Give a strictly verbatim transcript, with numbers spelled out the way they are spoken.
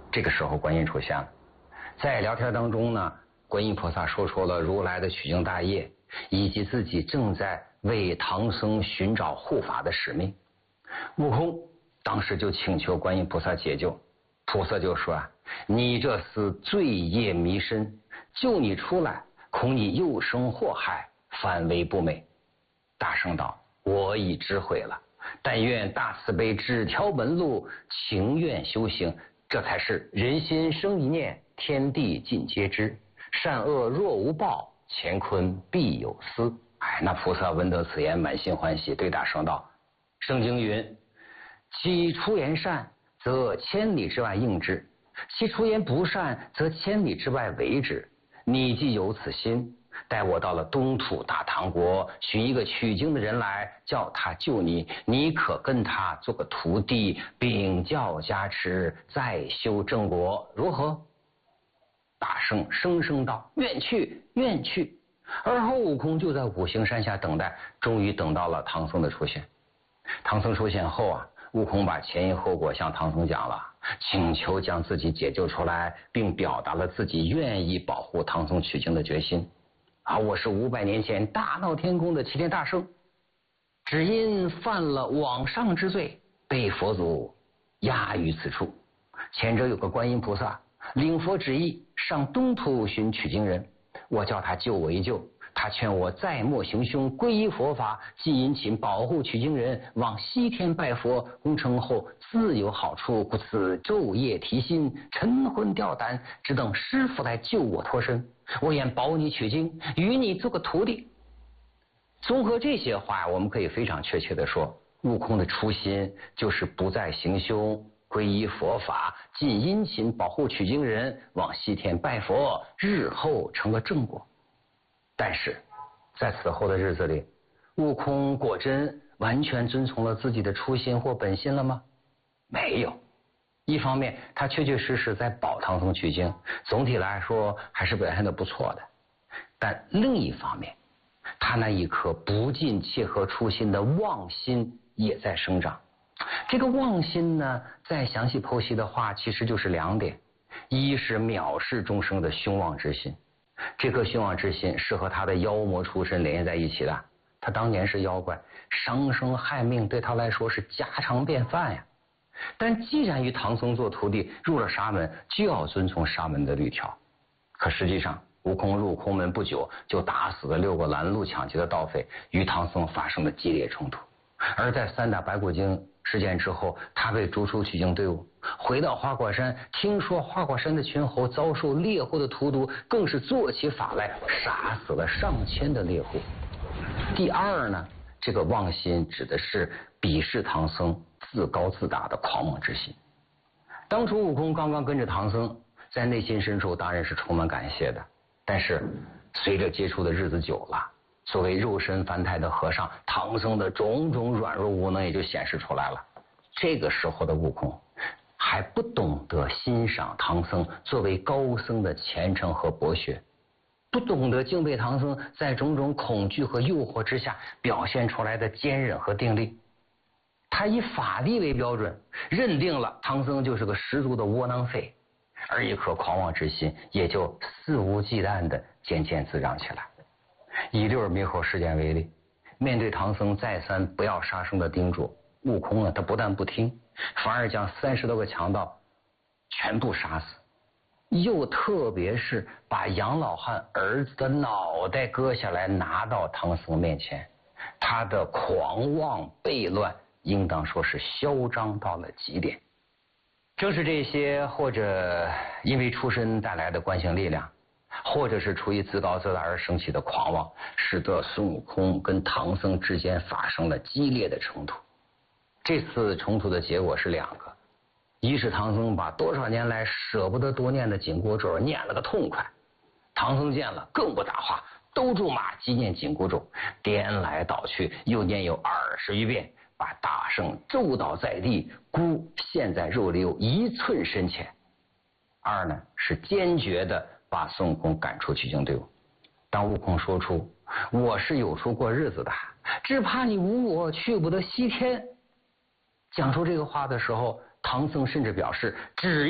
这个时候观音出现了，在聊天当中呢，观音菩萨说出了如来的取经大业，以及自己正在为唐僧寻找护法的使命。悟空当时就请求观音菩萨解救，菩萨就说啊，你这厮罪业弥深，救你出来，恐你又生祸害，反为不美。大圣道，我已知悔了，但愿大慈悲指条门路，情愿修行，这才是人心生一念，天地尽皆知，善恶若无报，乾坤必有私。哎，那菩萨闻得此言，满心欢喜，对大圣道，圣经云，其出言善，则千里之外应之；其出言不善，则千里之外为之。你既有此心，待我到了东土大唐国，寻一个取经的人来，叫他救你，你可跟他做个徒弟，禀教加持，再修正果，如何？大圣声声道，愿去，愿去。而后悟空就在五行山下等待，终于等到了唐僧的出现。唐僧出现后啊，悟空把前因后果向唐僧讲了，请求将自己解救出来，并表达了自己愿意保护唐僧取经的决心。啊，我是五百年前大闹天宫的齐天大圣，只因犯了枉上之罪，被佛祖压于此处。前者有个观音菩萨，领佛旨意上东土寻取经人，我叫他救我一救，他劝我再莫行凶，皈依佛法，既殷勤保护取经人，往西天拜佛，功成后自有好处，故此昼夜提心，晨昏吊胆，只等师父来救我脱身。我愿保你取经，与你做个徒弟。综合这些话，我们可以非常确切的说，悟空的初心就是不再行凶，皈依佛法，尽殷勤保护取经人，往西天拜佛，日后成个正果。但是在此后的日子里，悟空果真完全遵从了自己的初心或本心了吗？没有。一方面他确确实实在保唐僧取经，总体来说还是表现得不错的，但另一方面他那一颗不尽切合初心的妄心也在生长。这个妄心呢，再详细剖析的话，其实就是两点。一是藐视众生的凶妄之心，这颗凶妄之心是和他的妖魔出身连接在一起的，他当年是妖怪，伤生害命对他来说是家常便饭呀。但既然与唐僧做徒弟，入了沙门，就要遵从沙门的律条。可实际上悟空入空门不久，就打死了六个拦路抢劫的盗匪，与唐僧发生了激烈冲突。而在三打白骨精事件之后，他被逐出取经队伍，回到花果山，听说花果山的群猴遭受猎户的荼毒，更是做起法来，杀死了上千的猎户。第二呢，这个妄心指的是鄙视唐僧自高自大的狂妄之心。当初悟空刚刚跟着唐僧，在内心深处当然是充满感谢的，但是随着接触的日子久了，作为肉身凡胎的和尚，唐僧的种种软弱无能也就显示出来了。这个时候的悟空还不懂得欣赏唐僧作为高僧的虔诚和博学，不懂得敬佩唐僧在种种恐惧和诱惑之下表现出来的坚韧和定力。他以法力为标准，认定了唐僧就是个十足的窝囊废，而一颗狂妄之心也就肆无忌惮的渐渐滋长起来。以六耳猕猴事件为例，面对唐僧再三不要杀生的叮嘱，悟空呢，他不但不听，反而将三十多个强盗全部杀死，又特别是把杨老汉儿子的脑袋割下来拿到唐僧面前。他的狂妄悖乱应当说是嚣张到了极点。正是这些或者因为出身带来的惯性力量，或者是出于自高自大而生起的狂妄，使得孙悟空跟唐僧之间发生了激烈的冲突。这次冲突的结果是两个，一是唐僧把多少年来舍不得多念的紧箍咒念了个痛快，唐僧见了更不答话，兜住马急念紧箍咒，颠来倒去又念有二十余遍，把大圣揍倒在地，箍陷在肉里有一寸深浅。二呢是坚决的把孙悟空赶出取经队伍。当悟空说出我是有处过日子的，只怕你无我去不得西天，讲出这个话的时候，唐僧甚至表示只